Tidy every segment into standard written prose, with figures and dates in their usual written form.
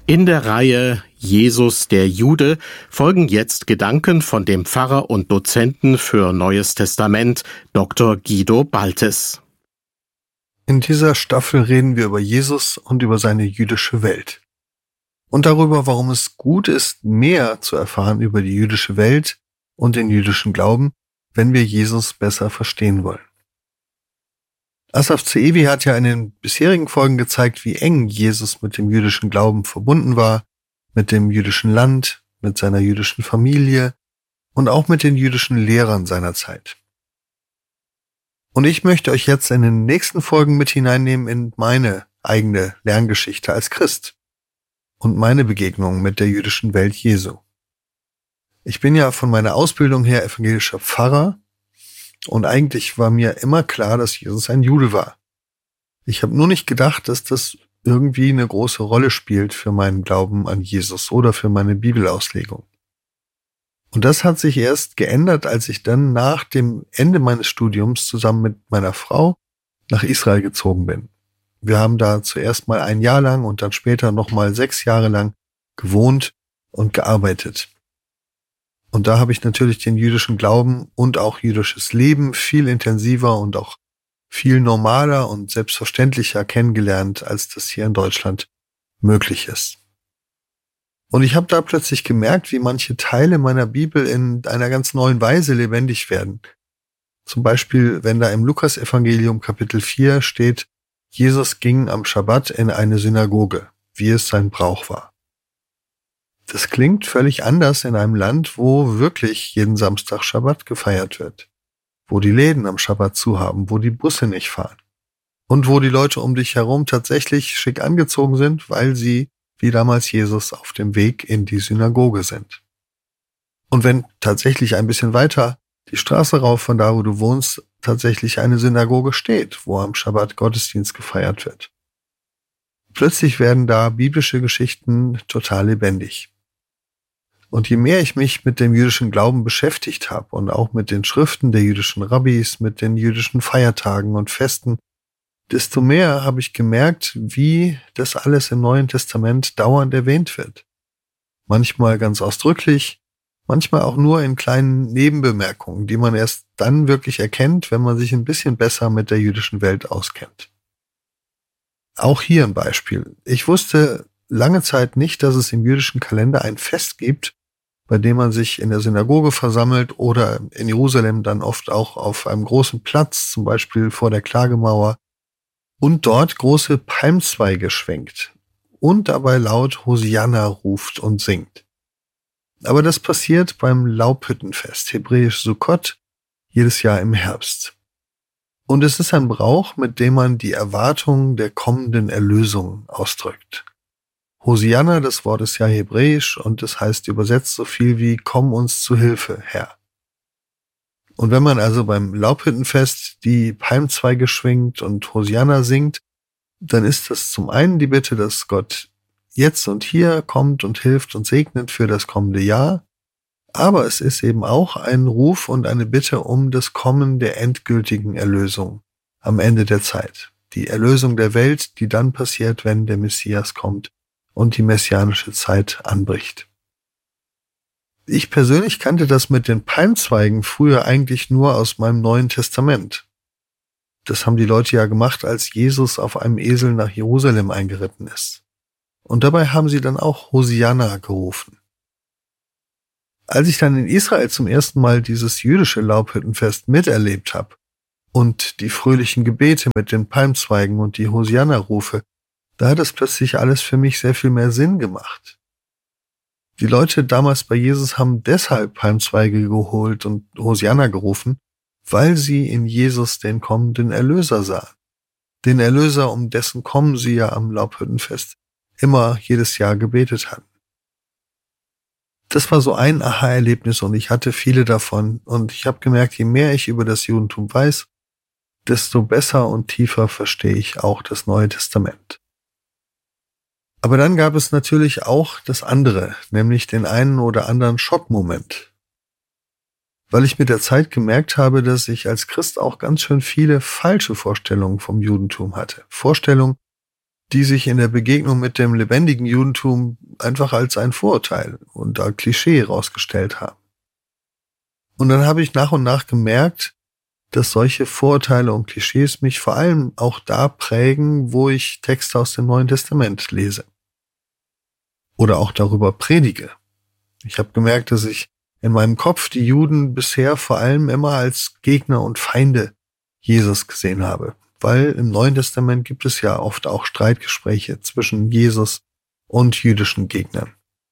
In der Reihe Jesus der Jude folgen jetzt Gedanken von dem Pfarrer und Dozenten für Neues Testament, Dr. Guido Baltes. In dieser Staffel reden wir über Jesus und über seine jüdische Welt. Und darüber, warum es gut ist, mehr zu erfahren über die jüdische Welt und den jüdischen Glauben, wenn wir Jesus besser verstehen wollen. Asaf Ze'evi hat ja in den bisherigen Folgen gezeigt, wie eng Jesus mit dem jüdischen Glauben verbunden war, mit dem jüdischen Land, mit seiner jüdischen Familie und auch mit den jüdischen Lehrern seiner Zeit. Und ich möchte euch jetzt in den nächsten Folgen mit hineinnehmen in meine eigene Lerngeschichte als Christ und meine Begegnung mit der jüdischen Welt Jesu. Ich bin ja von meiner Ausbildung her evangelischer Pfarrer und eigentlich war mir immer klar, dass Jesus ein Jude war. Ich habe nur nicht gedacht, dass das irgendwie eine große Rolle spielt für meinen Glauben an Jesus oder für meine Bibelauslegung. Und das hat sich erst geändert, als ich dann nach dem Ende meines Studiums zusammen mit meiner Frau nach Israel gezogen bin. Wir haben da zuerst mal 1 Jahr lang und dann später nochmal 6 Jahre lang gewohnt und gearbeitet. Und da habe ich natürlich den jüdischen Glauben und auch jüdisches Leben viel intensiver und auch viel normaler und selbstverständlicher kennengelernt, als das hier in Deutschland möglich ist. Und ich habe da plötzlich gemerkt, wie manche Teile meiner Bibel in einer ganz neuen Weise lebendig werden. Zum Beispiel, wenn da im Lukas-Evangelium Kapitel 4 steht, Jesus ging am Schabbat in eine Synagoge, wie es sein Brauch war. Das klingt völlig anders in einem Land, wo wirklich jeden Samstag Schabbat gefeiert wird, wo die Läden am Schabbat zu haben, wo die Busse nicht fahren und wo die Leute um dich herum tatsächlich schick angezogen sind, weil sie, wie damals Jesus, auf dem Weg in die Synagoge sind. Und wenn tatsächlich ein bisschen weiter die Straße rauf von da, wo du wohnst, tatsächlich eine Synagoge steht, wo am Schabbat Gottesdienst gefeiert wird. Plötzlich werden da biblische Geschichten total lebendig. Und je mehr ich mich mit dem jüdischen Glauben beschäftigt habe und auch mit den Schriften der jüdischen Rabbis, mit den jüdischen Feiertagen und Festen, desto mehr habe ich gemerkt, wie das alles im Neuen Testament dauernd erwähnt wird. Manchmal ganz ausdrücklich, manchmal auch nur in kleinen Nebenbemerkungen, die man erst dann wirklich erkennt, wenn man sich ein bisschen besser mit der jüdischen Welt auskennt. Auch hier ein Beispiel. Ich wusste lange Zeit nicht, dass es im jüdischen Kalender ein Fest gibt, bei dem man sich in der Synagoge versammelt oder in Jerusalem dann oft auch auf einem großen Platz, zum Beispiel vor der Klagemauer, und dort große Palmzweige schwenkt und dabei laut Hosianna ruft und singt. Aber das passiert beim Laubhüttenfest, hebräisch Sukkot, jedes Jahr im Herbst. Und es ist ein Brauch, mit dem man die Erwartung der kommenden Erlösung ausdrückt. Hosianna, das Wort ist ja hebräisch und das heißt übersetzt so viel wie komm uns zu Hilfe, Herr. Und wenn man also beim Laubhüttenfest die Palmzweige schwingt und Hosianna singt, dann ist das zum einen die Bitte, dass Gott jetzt und hier kommt und hilft und segnet für das kommende Jahr, aber es ist eben auch ein Ruf und eine Bitte um das Kommen der endgültigen Erlösung am Ende der Zeit. Die Erlösung der Welt, die dann passiert, wenn der Messias kommt und die messianische Zeit anbricht. Ich persönlich kannte das mit den Palmzweigen früher eigentlich nur aus meinem Neuen Testament. Das haben die Leute ja gemacht, als Jesus auf einem Esel nach Jerusalem eingeritten ist. Und dabei haben sie dann auch Hosianna gerufen. Als ich dann in Israel zum ersten Mal dieses jüdische Laubhüttenfest miterlebt habe und die fröhlichen Gebete mit den Palmzweigen und die Hosianna-Rufe, da hat es plötzlich alles für mich sehr viel mehr Sinn gemacht. Die Leute damals bei Jesus haben deshalb Palmzweige geholt und Hosianna gerufen, weil sie in Jesus den kommenden Erlöser sahen. Den Erlöser, um dessen Kommen sie ja am Laubhüttenfest immer jedes Jahr gebetet hatten. Das war so ein Aha-Erlebnis und ich hatte viele davon und ich habe gemerkt, je mehr ich über das Judentum weiß, desto besser und tiefer verstehe ich auch das Neue Testament. Aber dann gab es natürlich auch das andere, nämlich den einen oder anderen Schockmoment. Weil ich mit der Zeit gemerkt habe, dass ich als Christ auch ganz schön viele falsche Vorstellungen vom Judentum hatte. Vorstellungen, die sich in der Begegnung mit dem lebendigen Judentum einfach als ein Vorurteil und ein Klischee herausgestellt haben. Und dann habe ich nach und nach gemerkt, dass solche Vorurteile und Klischees mich vor allem auch da prägen, wo ich Texte aus dem Neuen Testament lese. Oder auch darüber predige. Ich habe gemerkt, dass ich in meinem Kopf die Juden bisher vor allem immer als Gegner und Feinde Jesus gesehen habe. Weil im Neuen Testament gibt es ja oft auch Streitgespräche zwischen Jesus und jüdischen Gegnern.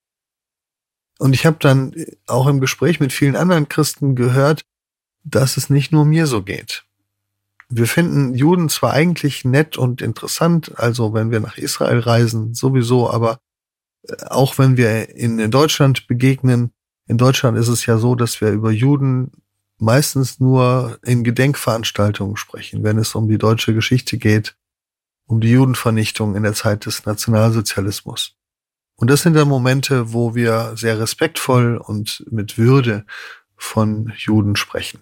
Und ich habe dann auch im Gespräch mit vielen anderen Christen gehört, dass es nicht nur mir so geht. Wir finden Juden zwar eigentlich nett und interessant, also wenn wir nach Israel reisen, sowieso, aber auch wenn wir in Deutschland begegnen, in Deutschland ist es ja so, dass wir über Juden meistens nur in Gedenkveranstaltungen sprechen, wenn es um die deutsche Geschichte geht, um die Judenvernichtung in der Zeit des Nationalsozialismus. Und das sind dann Momente, wo wir sehr respektvoll und mit Würde von Juden sprechen.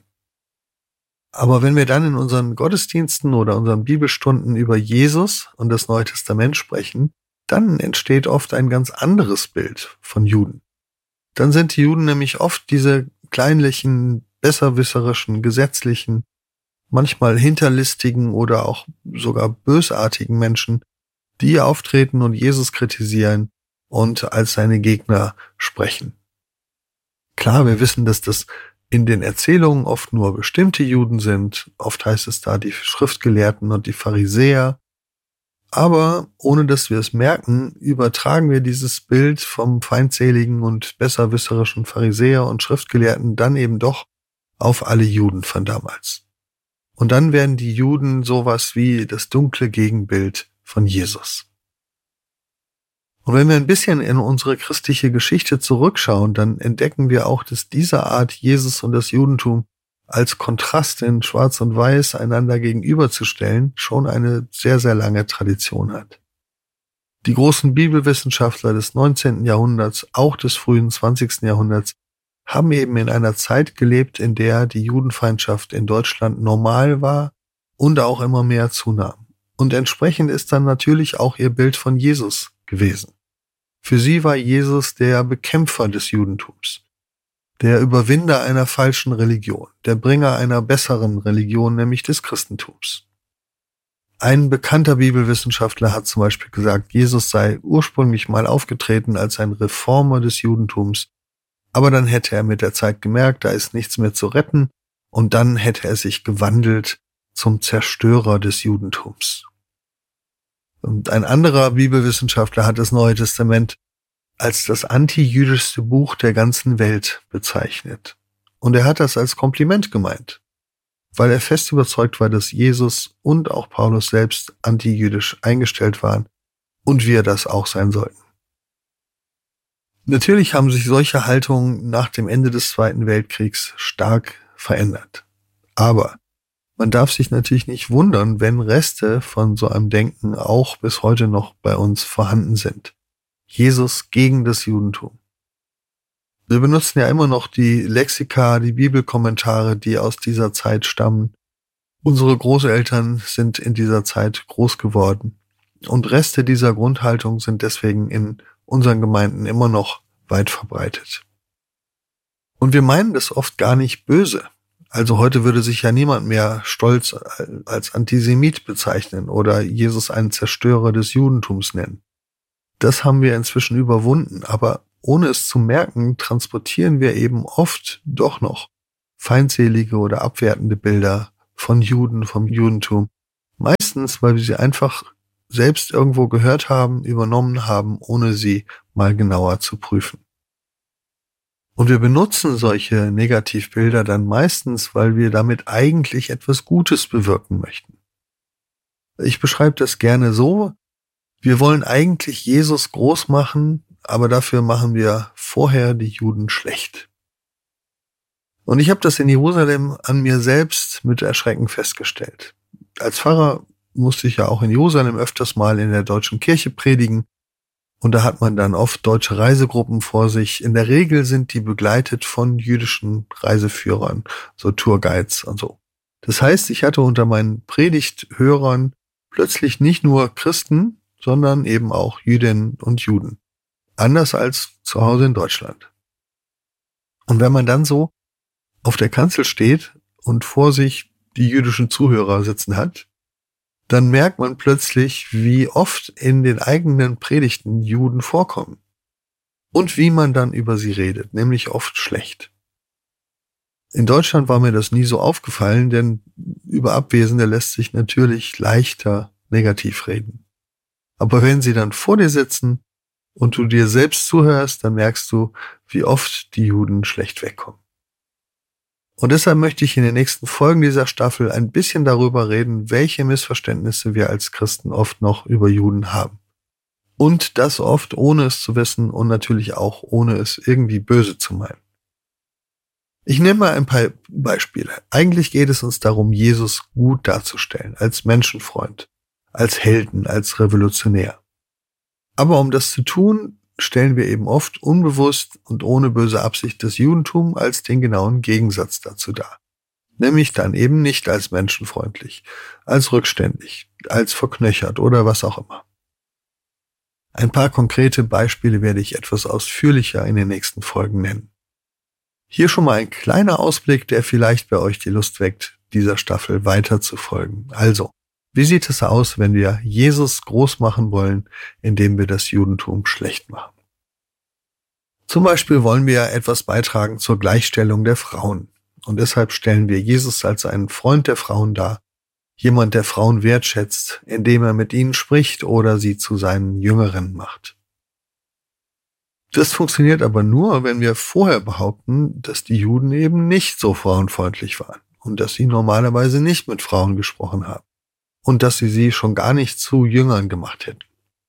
Aber wenn wir dann in unseren Gottesdiensten oder unseren Bibelstunden über Jesus und das Neue Testament sprechen, dann entsteht oft ein ganz anderes Bild von Juden. Dann sind die Juden nämlich oft diese kleinlichen, besserwisserischen, gesetzlichen, manchmal hinterlistigen oder auch sogar bösartigen Menschen, die auftreten und Jesus kritisieren und als seine Gegner sprechen. Klar, wir wissen, dass das in den Erzählungen oft nur bestimmte Juden sind. Oft heißt es da die Schriftgelehrten und die Pharisäer. Aber ohne dass wir es merken, übertragen wir dieses Bild vom feindseligen und besserwisserischen Pharisäer und Schriftgelehrten dann eben doch auf alle Juden von damals. Und dann werden die Juden sowas wie das dunkle Gegenbild von Jesus. Und wenn wir ein bisschen in unsere christliche Geschichte zurückschauen, dann entdecken wir auch, dass diese Art, Jesus und das Judentum als Kontrast in Schwarz und Weiß einander gegenüberzustellen, schon eine sehr, sehr lange Tradition hat. Die großen Bibelwissenschaftler des 19. Jahrhunderts, auch des frühen 20. Jahrhunderts, haben eben in einer Zeit gelebt, in der die Judenfeindschaft in Deutschland normal war und auch immer mehr zunahm. Und entsprechend ist dann natürlich auch ihr Bild von Jesus gewesen. Für sie war Jesus der Bekämpfer des Judentums, der Überwinder einer falschen Religion, der Bringer einer besseren Religion, nämlich des Christentums. Ein bekannter Bibelwissenschaftler hat zum Beispiel gesagt, Jesus sei ursprünglich mal aufgetreten als ein Reformer des Judentums, aber dann hätte er mit der Zeit gemerkt, da ist nichts mehr zu retten, und dann hätte er sich gewandelt zum Zerstörer des Judentums. Und ein anderer Bibelwissenschaftler hat das Neue Testament als das antijüdischste Buch der ganzen Welt bezeichnet. Und er hat das als Kompliment gemeint, weil er fest überzeugt war, dass Jesus und auch Paulus selbst antijüdisch eingestellt waren und wir das auch sein sollten. Natürlich haben sich solche Haltungen nach dem Ende des Zweiten Weltkriegs stark verändert. Aber man darf sich natürlich nicht wundern, wenn Reste von so einem Denken auch bis heute noch bei uns vorhanden sind. Jesus gegen das Judentum. Wir benutzen ja immer noch die Lexika, die Bibelkommentare, die aus dieser Zeit stammen. Unsere Großeltern sind in dieser Zeit groß geworden. Und Reste dieser Grundhaltung sind deswegen in unseren Gemeinden immer noch weit verbreitet. Und wir meinen das oft gar nicht böse. Also heute würde sich ja niemand mehr stolz als Antisemit bezeichnen oder Jesus einen Zerstörer des Judentums nennen. Das haben wir inzwischen überwunden, aber ohne es zu merken, transportieren wir eben oft doch noch feindselige oder abwertende Bilder von Juden, vom Judentum. Meistens, weil wir sie einfach selbst irgendwo gehört haben, übernommen haben, ohne sie mal genauer zu prüfen. Und wir benutzen solche Negativbilder dann meistens, weil wir damit eigentlich etwas Gutes bewirken möchten. Ich beschreibe das gerne so: Wir wollen eigentlich Jesus groß machen, aber dafür machen wir vorher die Juden schlecht. Und ich habe das in Jerusalem an mir selbst mit Erschrecken festgestellt. Als Pfarrer musste ich ja auch in Jerusalem öfters mal in der deutschen Kirche predigen. Und da hat man dann oft deutsche Reisegruppen vor sich. In der Regel sind die begleitet von jüdischen Reiseführern, so Tourguides und so. Das heißt, ich hatte unter meinen Predigthörern plötzlich nicht nur Christen, sondern eben auch Jüdinnen und Juden. Anders als zu Hause in Deutschland. Und wenn man dann so auf der Kanzel steht und vor sich die jüdischen Zuhörer sitzen hat, dann merkt man plötzlich, wie oft in den eigenen Predigten Juden vorkommen. Und wie man dann über sie redet, nämlich oft schlecht. In Deutschland war mir das nie so aufgefallen, denn über Abwesende lässt sich natürlich leichter negativ reden. Aber wenn sie dann vor dir sitzen und du dir selbst zuhörst, dann merkst du, wie oft die Juden schlecht wegkommen. Und deshalb möchte ich in den nächsten Folgen dieser Staffel ein bisschen darüber reden, welche Missverständnisse wir als Christen oft noch über Juden haben. Und das oft ohne es zu wissen und natürlich auch ohne es irgendwie böse zu meinen. Ich nehme mal ein paar Beispiele. Eigentlich geht es uns darum, Jesus gut darzustellen, als Menschenfreund, als Helden, als Revolutionär. Aber um das zu tun, stellen wir eben oft unbewusst und ohne böse Absicht das Judentum als den genauen Gegensatz dazu dar. Nämlich dann eben nicht als menschenfreundlich, als rückständig, als verknöchert oder was auch immer. Ein paar konkrete Beispiele werde ich etwas ausführlicher in den nächsten Folgen nennen. Hier schon mal ein kleiner Ausblick, der vielleicht bei euch die Lust weckt, dieser Staffel weiter zu folgen. Also, wie sieht es aus, wenn wir Jesus groß machen wollen, indem wir das Judentum schlecht machen? Zum Beispiel wollen wir etwas beitragen zur Gleichstellung der Frauen. Und deshalb stellen wir Jesus als einen Freund der Frauen dar, jemand, der Frauen wertschätzt, indem er mit ihnen spricht oder sie zu seinen Jüngerinnen macht. Das funktioniert aber nur, wenn wir vorher behaupten, dass die Juden eben nicht so frauenfreundlich waren und dass sie normalerweise nicht mit Frauen gesprochen haben und dass sie schon gar nicht zu Jüngern gemacht hätten.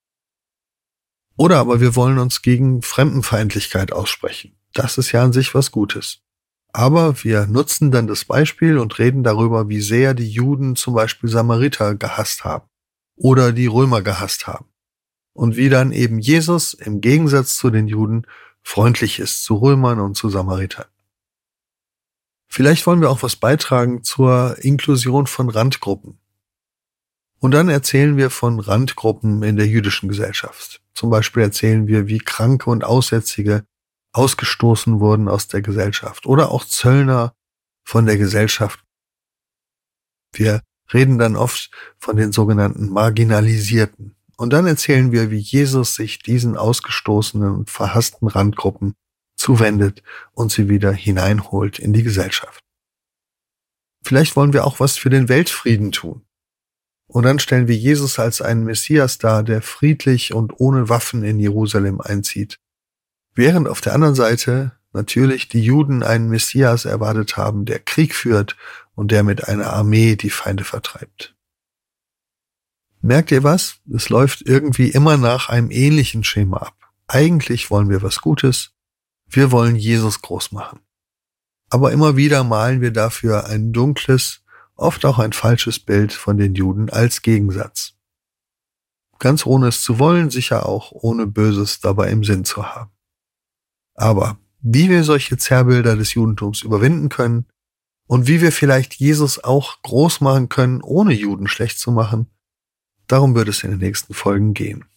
Oder aber wir wollen uns gegen Fremdenfeindlichkeit aussprechen. Das ist ja an sich was Gutes. Aber wir nutzen dann das Beispiel und reden darüber, wie sehr die Juden zum Beispiel Samariter gehasst haben oder die Römer gehasst haben. Und wie dann eben Jesus im Gegensatz zu den Juden freundlich ist zu Römern und zu Samaritern. Vielleicht wollen wir auch was beitragen zur Inklusion von Randgruppen. Und dann erzählen wir von Randgruppen in der jüdischen Gesellschaft. Zum Beispiel erzählen wir, wie Kranke und Aussätzige ausgestoßen wurden aus der Gesellschaft oder auch Zöllner von der Gesellschaft. Wir reden dann oft von den sogenannten Marginalisierten. Und dann erzählen wir, wie Jesus sich diesen ausgestoßenen und verhassten Randgruppen zuwendet und sie wieder hineinholt in die Gesellschaft. Vielleicht wollen wir auch was für den Weltfrieden tun. Und dann stellen wir Jesus als einen Messias dar, der friedlich und ohne Waffen in Jerusalem einzieht. Während auf der anderen Seite natürlich die Juden einen Messias erwartet haben, der Krieg führt und der mit einer Armee die Feinde vertreibt. Merkt ihr was? Es läuft irgendwie immer nach einem ähnlichen Schema ab. Eigentlich wollen wir was Gutes. Wir wollen Jesus groß machen. Aber immer wieder malen wir dafür ein dunkles, oft auch ein falsches Bild von den Juden als Gegensatz. Ganz ohne es zu wollen, sicher auch ohne Böses dabei im Sinn zu haben. Aber wie wir solche Zerrbilder des Judentums überwinden können und wie wir vielleicht Jesus auch groß machen können, ohne Juden schlecht zu machen, darum wird es in den nächsten Folgen gehen.